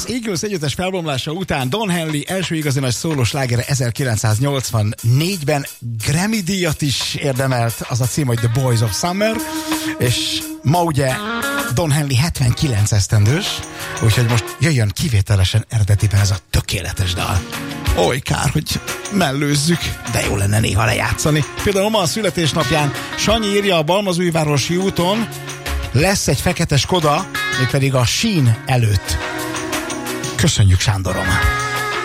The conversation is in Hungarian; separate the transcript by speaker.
Speaker 1: Az Eagles együttes felbomlása után Don Henley első igazi nagy szólós slágere 1984-ben Grammy-díjat is érdemelt, az a cím, hogy The Boys of Summer, és ma ugye Don Henley 79 esztendős, úgyhogy most jöjjön kivételesen eredetiben ez a tökéletes dal. Oly kár, hogy mellőzzük, de jó lenne néha lejátszani. Például ma a születésnapján Sanyi írja, a Balmazújvárosi úton lesz egy fekete Skoda, mégpedig a sín előtt. Köszönjük, Sándorom!